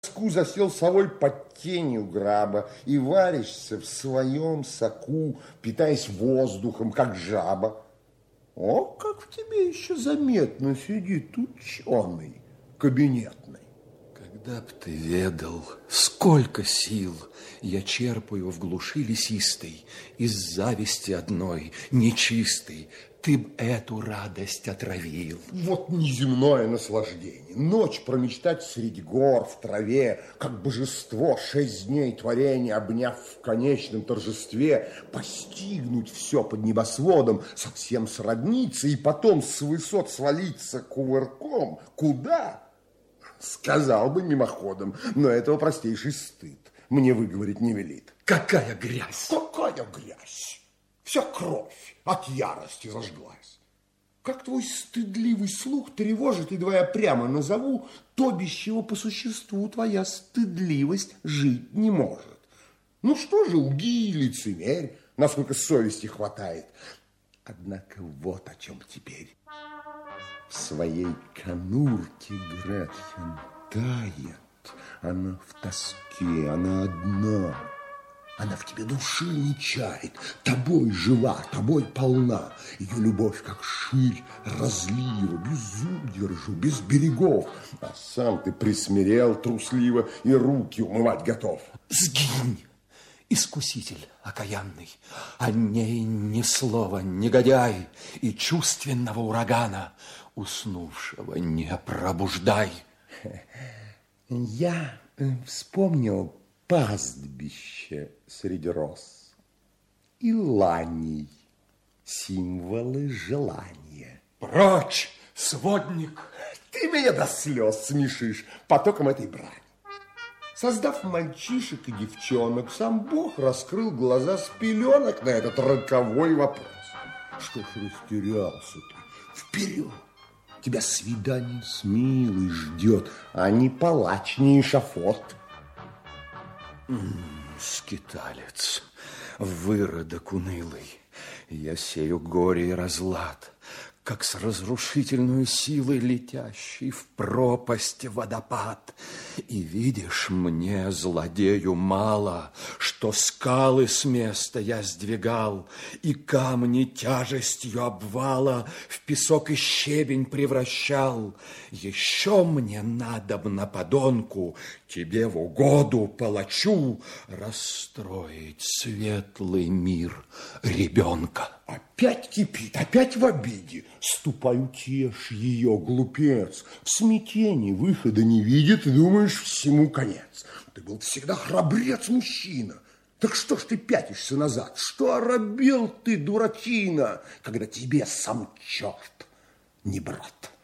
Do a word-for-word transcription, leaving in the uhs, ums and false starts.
засел совой под тенью граба и варишься в своем соку, питаясь воздухом, как жаба. О, как в тебе еще заметно сидит ученый кабинетный. Когда б ты ведал, сколько сил я черпаю в глуши лесистой, из зависти одной, нечистой, ты б эту радость отравил. Вот неземное наслаждение. Ночь промечтать среди гор, в траве, как божество, шесть дней творения, обняв в конечном торжестве, постигнуть все под небосводом, совсем сродниться и потом с высот свалиться кувырком. Куда? Сказал бы мимоходом, но этого простейший стыд мне выговорить не велит. Какая грязь! Какая грязь! Вся кровь от ярости зажглась. Как твой стыдливый слух тревожит, едва я прямо назову то, без чего по существу твоя стыдливость жить не может. Ну что же, лги, лицемерь, насколько совести хватает. Однако вот о чем теперь. В своей конурке Гретхен тает, она в тоске, она одна. Она в тебе души не чает, тобой жива, тобой полна. Ее любовь, как ширь разлива, без удержу, без берегов. А сам ты присмирел трусливо и руки умывать готов. Сгинь, искуситель окаянный, о ней ни слова, негодяй, и чувственного урагана уснувшего не пробуждай. Я вспомнил пастбище среди роз и ланей, символы желания. Прочь, сводник! Ты меня до слез смешишь потоком этой брани. Создав мальчишек и девчонок, сам Бог раскрыл глаза с пеленок на этот роковой вопрос. Что ж растерялся ты? Вперед! Тебя свидание с милой ждет, а не палач, не эшафот. Скиталец, выродок унылый, я сею горе и разлад, как с разрушительной силой летящий в пропасть водопад. И видишь, мне, злодею, мало, что скалы с места я сдвигал, и камни тяжестью обвала в песок и щебень превращал. Еще мне надобно, подонку, тебе в угоду, палачу, расстроить светлый мир ребенка. Опять кипит, опять в обиде. Ступай, утешь ее, глупец. В смятении выхода не видит, и думаешь, всему конец. Ты был всегда храбрец-мужчина. Так что ж ты пятишься назад? Что оробел ты, дурачина, когда тебе сам черт не брат?